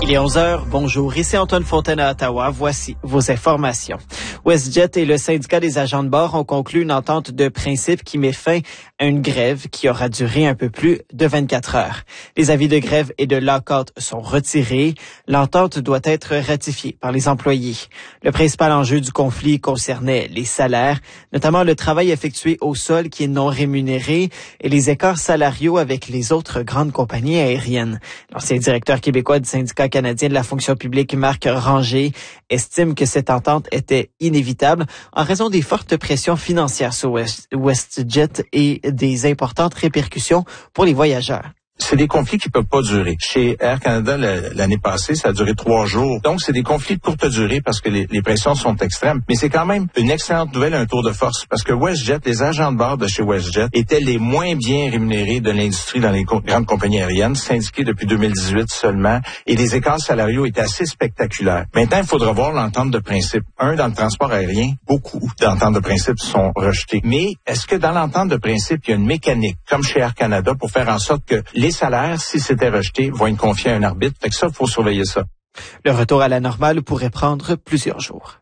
Il est 11 heures. Bonjour, ici Antoine Fontaine à Ottawa. Voici vos informations. WestJet et le syndicat des agents de bord ont conclu une entente de principe qui met fin à une grève qui aura duré un peu plus de 24 heures. Les avis de grève et de lockout sont retirés. L'entente doit être ratifiée par les employés. Le principal enjeu du conflit concernait les salaires, notamment le travail effectué au sol qui est non rémunéré et les écarts salariaux avec les autres grandes compagnies aériennes. L'ancien directeur québécois du syndicat canadien de la fonction publique, Marc Ranger, estime que cette entente était inévitable en raison des fortes pressions financières sur WestJet et des importantes répercussions pour les voyageurs. C'est des conflits qui peuvent pas durer. Chez Air Canada, l'année passée, ça a duré 3 jours. Donc, c'est des conflits de courte durée parce que les pressions sont extrêmes. Mais c'est quand même une excellente nouvelle, un tour de force. Parce que WestJet, les agents de bord de chez WestJet étaient les moins bien rémunérés de l'industrie dans les grandes compagnies aériennes, syndiqués depuis 2018 seulement. Et les écarts salariaux étaient assez spectaculaires. Maintenant, il faudra voir l'entente de principe. Dans le transport aérien, beaucoup d'ententes de principe sont rejetées. Mais est-ce que dans l'entente de principe, il y a une mécanique, comme chez Air Canada, pour faire en sorte que les salaires, si c'était rejeté, vont être confiés à un arbitre. Fait que ça, il faut surveiller ça. Le retour à la normale pourrait prendre plusieurs jours.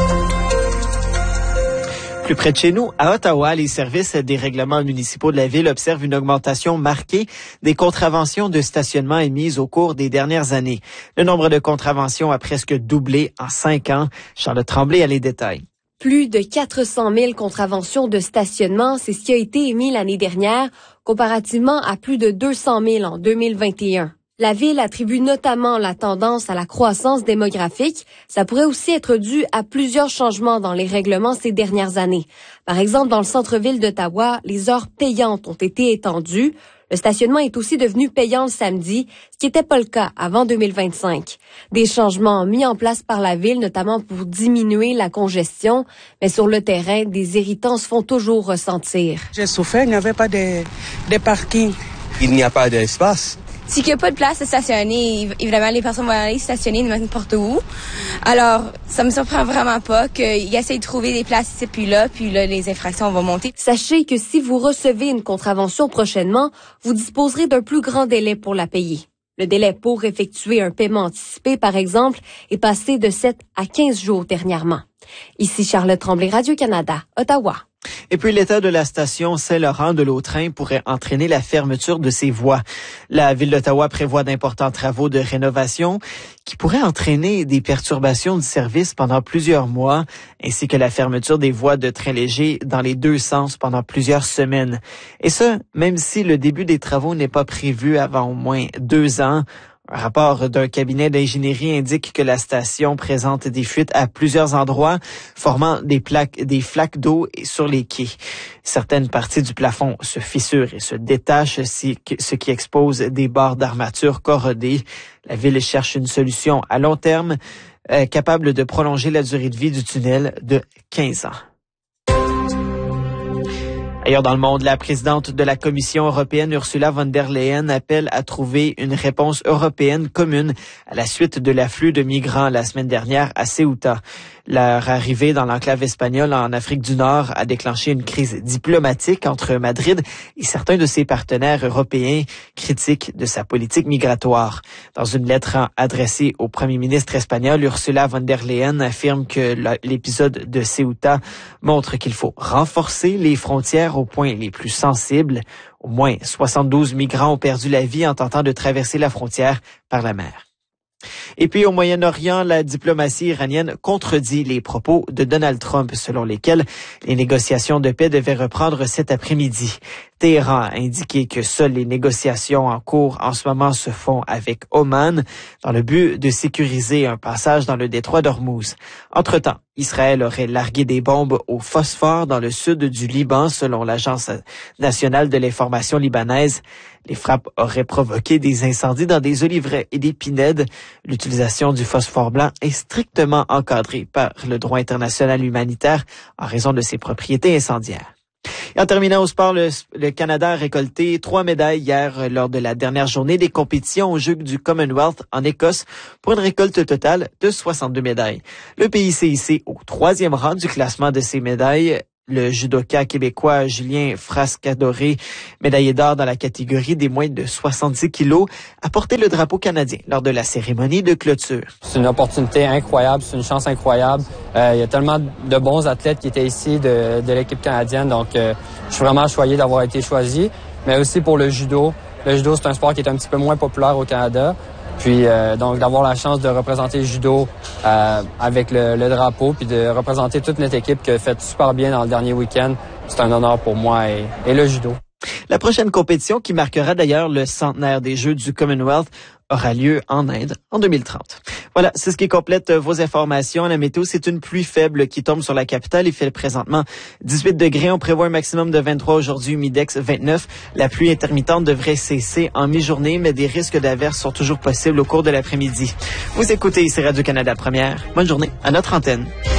Plus près de chez nous, à Ottawa, les services des règlements municipaux de la ville observent une augmentation marquée des contraventions de stationnement émises au cours des dernières années. Le nombre de contraventions a presque doublé en 5 ans. Charlotte Tremblay a les détails. Plus de 400 000 contraventions de stationnement, c'est ce qui a été émis l'année dernière, comparativement à plus de 200 000 en 2021. La ville attribue notamment la tendance à la croissance démographique. Ça pourrait aussi être dû à plusieurs changements dans les règlements ces dernières années. Par exemple, dans le centre-ville d'Ottawa, les heures payantes ont été étendues. Le stationnement est aussi devenu payant le samedi, ce qui n'était pas le cas avant 2025. Des changements mis en place par la ville, notamment pour diminuer la congestion, mais sur le terrain, des irritants se font toujours ressentir. J'ai souffert, il n'y avait pas de parking. Il n'y a pas d'espace. Si il n'y a pas de place à stationner, évidemment, les personnes vont aller stationner n'importe où. Alors, ça me surprend vraiment pas qu'ils essayent de trouver des places ici puis là, les infractions vont monter. Sachez que si vous recevez une contravention prochainement, vous disposerez d'un plus grand délai pour la payer. Le délai pour effectuer un paiement anticipé, par exemple, est passé de 7 à 15 jours dernièrement. Ici Charlotte Tremblay, Radio-Canada, Ottawa. Et puis, l'état de la station Saint-Laurent de l'Autrin pourrait entraîner la fermeture de ses voies. La Ville d'Ottawa prévoit d'importants travaux de rénovation qui pourraient entraîner des perturbations du service pendant plusieurs mois, ainsi que la fermeture des voies de train léger dans les deux sens pendant plusieurs semaines. Et ça, même si le début des travaux n'est pas prévu avant au moins 2 ans. Un rapport d'un cabinet d'ingénierie indique que la station présente des fuites à plusieurs endroits, formant des flaques d'eau sur les quais. Certaines parties du plafond se fissurent et se détachent, ce qui expose des barres d'armature corrodées. La ville cherche une solution à long terme capable de prolonger la durée de vie du tunnel de 15 ans. Ailleurs dans le monde, la présidente de la Commission européenne, Ursula von der Leyen, appelle à trouver une réponse européenne commune à la suite de l'afflux de migrants la semaine dernière à Ceuta. Leur arrivée dans l'enclave espagnole en Afrique du Nord a déclenché une crise diplomatique entre Madrid et certains de ses partenaires européens critiques de sa politique migratoire. Dans une lettre adressée au premier ministre espagnol, Ursula von der Leyen affirme que l'épisode de Ceuta montre qu'il faut renforcer les frontières aux points les plus sensibles. Au moins 72 migrants ont perdu la vie en tentant de traverser la frontière par la mer. Et puis au Moyen-Orient, la diplomatie iranienne contredit les propos de Donald Trump selon lesquels les négociations de paix devaient reprendre cet après-midi. Téhéran a indiqué que seules les négociations en cours en ce moment se font avec Oman dans le but de sécuriser un passage dans le détroit d'Ormuz. Entre-temps, Israël aurait largué des bombes au phosphore dans le sud du Liban selon l'Agence nationale de l'information libanaise. Les frappes auraient provoqué des incendies dans des oliveraies et des pinèdes. L'utilisation du phosphore blanc est strictement encadrée par le droit international humanitaire en raison de ses propriétés incendiaires. Et en terminant au sport, le Canada a récolté 3 médailles hier lors de la dernière journée des compétitions aux Jeux du Commonwealth en Écosse pour une récolte totale de 62 médailles. Le pays s'est hissé au 3e rang du classement de ces médailles Le judoka québécois Julien Frascadoré, médaillé d'or dans la catégorie des moins de 70 kilos, a porté le drapeau canadien lors de la cérémonie de clôture. C'est une opportunité incroyable, c'est une chance incroyable. Il y a tellement de bons athlètes qui étaient ici de l'équipe canadienne, donc je suis vraiment choyé d'avoir été choisi. Mais aussi pour le judo. Le judo, c'est un sport qui est un petit peu moins populaire au Canada. Puis donc d'avoir la chance de représenter le judo avec le drapeau, puis de représenter toute notre équipe qui a fait super bien dans le dernier week-end, c'est un honneur pour moi et le judo. La prochaine compétition, qui marquera d'ailleurs le centenaire des Jeux du Commonwealth, aura lieu en Inde en 2030. Voilà, c'est ce qui complète vos informations. La météo, c'est une pluie faible qui tombe sur la capitale. Il fait présentement 18 degrés. On prévoit un maximum de 23 aujourd'hui, Humidex 29. La pluie intermittente devrait cesser en mi-journée, mais des risques d'averses sont toujours possibles au cours de l'après-midi. Vous écoutez ici Radio-Canada Première. Bonne journée à notre antenne.